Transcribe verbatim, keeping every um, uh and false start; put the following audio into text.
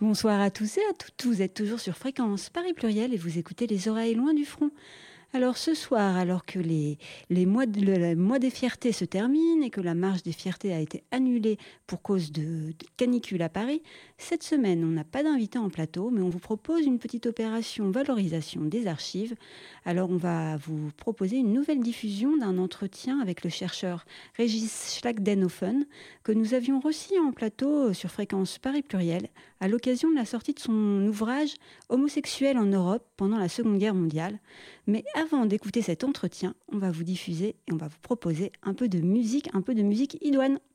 Bonsoir à tous et à toutes, vous êtes toujours sur Fréquence Paris Pluriel et vous écoutez Les Oreilles Loin du Front. Alors ce soir, alors que les, les mois de, le mois des fiertés se terminent et que la marche des fiertés a été annulée pour cause de, de canicule à Paris, cette semaine on n'a pas d'invité en plateau, mais on vous propose une petite opération valorisation des archives. Alors on va vous proposer une nouvelle diffusion d'un entretien avec le chercheur Régis Schlagdenhoffen que nous avions reçu en plateau sur Fréquence Paris Pluriel à l'occasion de la sortie de son ouvrage Homosexuels en Europe pendant la Seconde Guerre mondiale. Mais avant d'écouter cet entretien, on va vous diffuser et on va vous proposer un peu de musique, un peu de musique idoine.